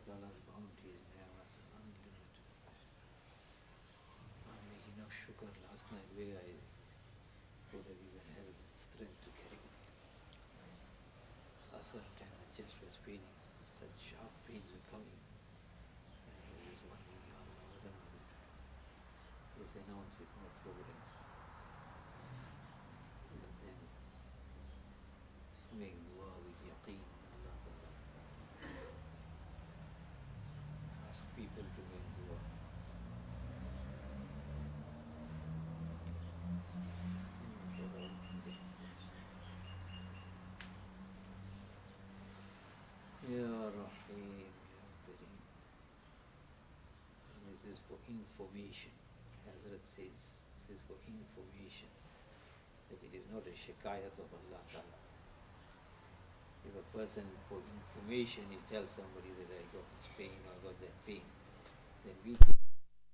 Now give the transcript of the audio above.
Ta'ala's bounty is never unlimited. I'm making no sugar last night where I would have even had strength to carry. A certain time the chest was paining, such sharp pains were coming. And I was just wondering, Ya Allah, what am I doing? Yes, I know it's not providence. But then, make dua with yaqeen, Allah Ta'ala. Ask people to make dua. For all kinds of things. Ya Rahim, Ya Kareem. This is for information. Hazrat says, this is for information. That it is not a shikayat of Allah Ta'ala. If a person, for information, he tells somebody that I got this pain or I got that pain, then we